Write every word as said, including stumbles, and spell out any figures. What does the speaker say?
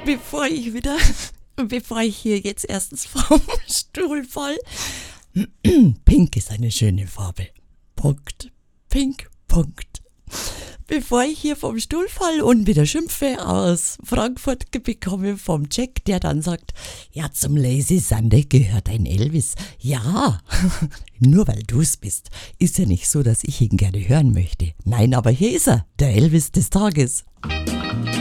Bevor ich wieder, bevor ich hier jetzt erstens vom Stuhl fall. Pink ist eine schöne Farbe. Punkt. Pink. Punkt. Bevor ich hier vom Stuhl fall und wieder Schimpfe aus Frankfurt bekomme vom Jack, der dann sagt, ja, zum Lazy Sunday gehört ein Elvis. Ja, nur weil du's bist. Ist ja nicht so, dass ich ihn gerne hören möchte. Nein, aber hier ist er, der Elvis des Tages.